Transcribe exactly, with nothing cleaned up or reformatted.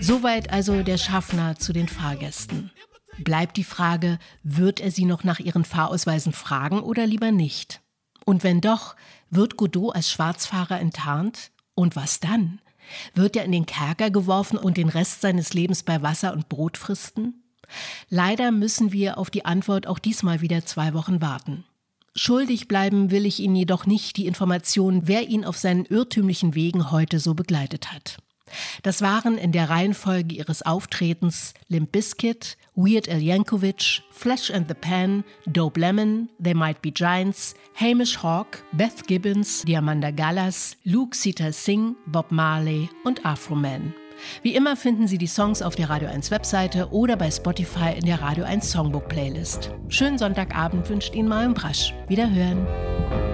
Soweit also der Schaffner zu den Fahrgästen. Bleibt die Frage, wird er sie noch nach ihren Fahrausweisen fragen oder lieber nicht? Und wenn doch, wird Godot als Schwarzfahrer enttarnt? Und was dann? Wird er in den Kerker geworfen und den Rest seines Lebens bei Wasser und Brot fristen? Leider müssen wir auf die Antwort auch diesmal wieder zwei Wochen warten. Schuldig bleiben will ich Ihnen jedoch nicht die Information, wer ihn auf seinen irrtümlichen Wegen heute so begleitet hat. Das waren in der Reihenfolge ihres Auftretens Limp Bizkit, Weird Al Yankovic, Flash and the Pan, Dope Lemon, They Might Be Giants, Hamish Hawk, Beth Gibbons, Diamanda Gallas, Luke Sita Singh, Bob Marley und Afro Man. Wie immer finden Sie die Songs auf der Radio eins Webseite oder bei Spotify in der Radio eins Songbook Playlist. Schönen Sonntagabend wünscht Ihnen Marion Brasch. Wiederhören.